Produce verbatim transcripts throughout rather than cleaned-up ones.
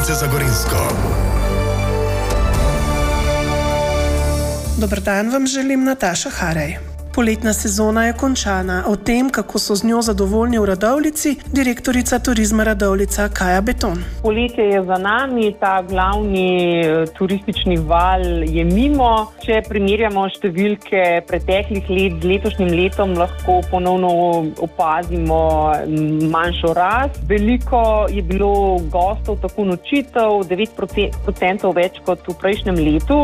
Zavarovalnice za Gorenjsko. Dober dan vam želim, Nataša Haraj. Poletna sezona je končana. O tem, kako so z njo zadovoljni v Radovljici, direktorica Turizma Radovljica Kaja Beton. Poletje je za nami, ta glavni turistični val je mimo. Če primerjamo številke preteklih let z letošnjim letom, lahko ponovno opazimo manjšo rast. Veliko je bilo gostov, tako nočitev, devet procentov več kot v prejšnjem letu.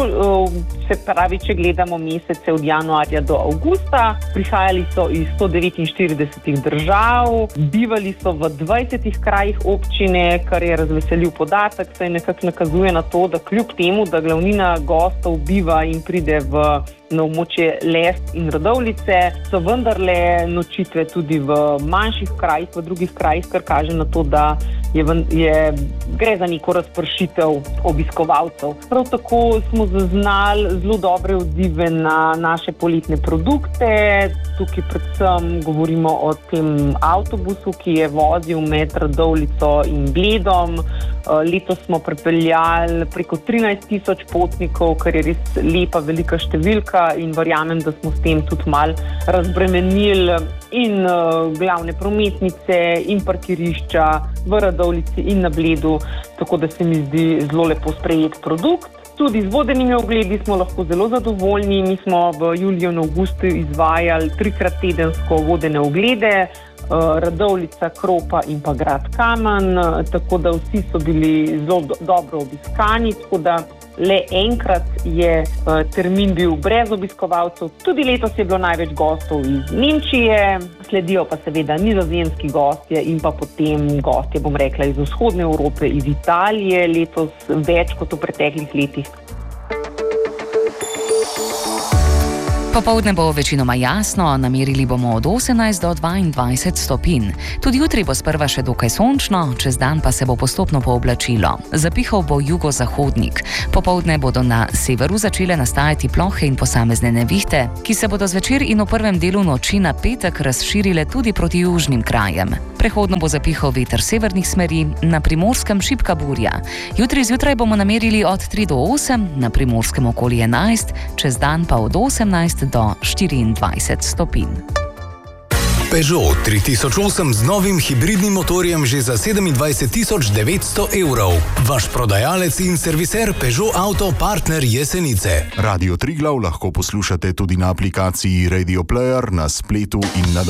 Se pravi, če gledamo mesece od januarja do avgusta. Prihajali so iz sto devetinštirideset držav, bivali so v dvajsetih krajih občine, kar je razveseljiv podatek, saj nekako nakazuje na to, da kljub temu, da glavnina gostov biva in pride v na območje Lest in Radovljice, so vendarle nočitve tudi v manjših krajih, v drugih krajih, kar kaže na to, da je, je, gre za neko razpršitev obiskovalcev. Prav tako smo zaznali zelo dobre odzive na naše poletne produkte. Tukaj predvsem govorimo o tem avtobusu, ki je vozil med Radovljico in Bledom. Letos smo pripeljali preko trinajst tisoč potnikov, kar je res lepa, velika številka in verjamem, da smo s tem tudi malo razbremenili in uh, glavne prometnice in parkirišča v Radovljici in na Bledu, tako da se mi zdi zelo lepo sprejet produkt. Tudi z vodenimi ogledi smo lahko zelo zadovoljni. Mi smo v juliju in avgustu izvajali trikrat tedensko vodene oglede, Radovljica, Kropa in pa Grad Kamen, tako da vsi so bili zelo do, dobro obiskani, tako da le enkrat je uh, termin bil brez obiskovalcev. Tudi letos je bilo največ gostov iz Nemčije, sledijo pa seveda nizozemski gostje in pa potem gostje, bom rekla, iz vzhodne Evrope, iz Italije, letos več kot v preteklih letih. Popoldne bo večinoma jasno, namerili bomo od osemnajst do dvaindvajset stopinj. Tudi jutri bo sprva še dokaj sončno, čez dan pa se bo postopno pooblačilo. Zapihal bo jugozahodnik. Popoldne bodo na severu začele nastajati plohe in posamezne nevihte, ki se bodo zvečer in v prvem delu noči na petek razširile tudi proti južnim krajem. Prehodno bo zapihal veter severnih smeri, na Primorskem šibka burja. Jutri zjutraj bomo namerili od tri do osem, na Primorskem okoli enajst, čez dan pa od osemnajst do štiriindvajset stopinj. Peugeot tri tisoč osem z novim hibridnim motorjem že za sedemindvajset tisoč devetsto evrov. Vaš prodajalec in serviser Peugeot Auto Partner Jesenice. Radio Triglav lahko poslušate tudi na aplikaciji Radio Player, na spletu in na